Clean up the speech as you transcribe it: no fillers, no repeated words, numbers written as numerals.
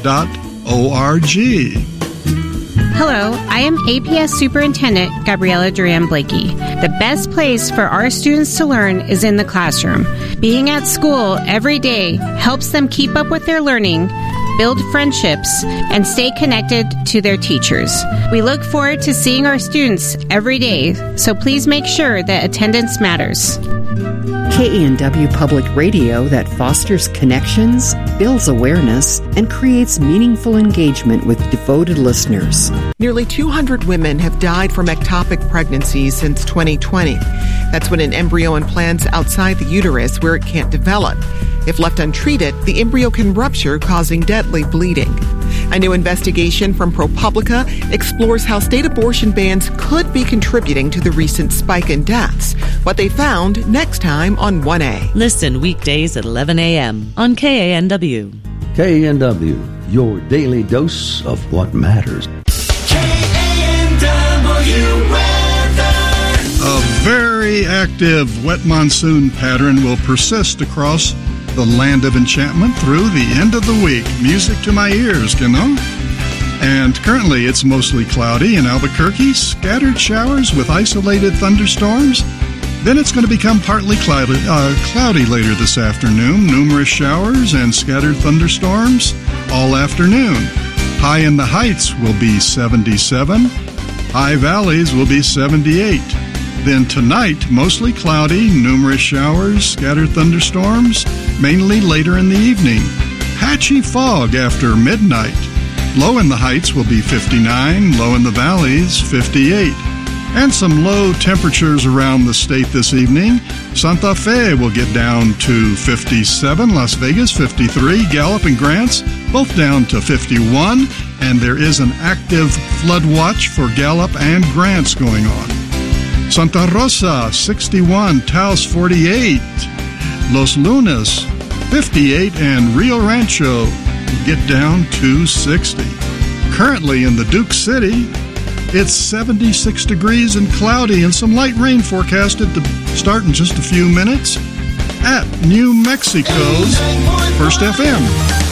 Hello, I am APS Superintendent Gabriela Duran-Blakey. The best place for our students to learn is in the classroom. Being at school every day helps them keep up with their learning, build friendships, and stay connected to their teachers. We look forward to seeing our students every day, so please make sure that attendance matters. KANW Public Radio that fosters connections, builds awareness, and creates meaningful engagement with devoted listeners. Nearly 200 women have died from ectopic pregnancies since 2020. That's when an embryo implants outside the uterus where it can't develop. If left untreated, the embryo can rupture, causing deadly bleeding. A new investigation from ProPublica explores how state abortion bans could be contributing to the recent spike in deaths. What they found next time on 1A. Listen weekdays at 11 a.m. on KANW. KANW, your daily dose of what matters. KANW weather. A very active wet monsoon pattern will persist across the land of enchantment through the end of the week. Music to my ears, you know? And currently it's mostly cloudy in Albuquerque, scattered showers with isolated thunderstorms. Then it's going to become partly cloudy later this afternoon. Numerous showers and scattered thunderstorms all afternoon. High in the Heights will be 77. High valleys will be 78. Then tonight, mostly cloudy, numerous showers, scattered thunderstorms, mainly later in the evening. Patchy fog after midnight. Low in the Heights will be 59, low in the valleys, 58. And some low temperatures around the state this evening. Santa Fe will get down to 57, Las Vegas 53, Gallup and Grants both down to 51, and there is an active flood watch for Gallup and Grants going on. Santa Rosa 61, Taos 48, Los Lunas 58, and Rio Rancho get down to 60. Currently in the Duke City, it's 76 degrees and cloudy and some light rain forecasted to start in just a few minutes at New Mexico's First FM.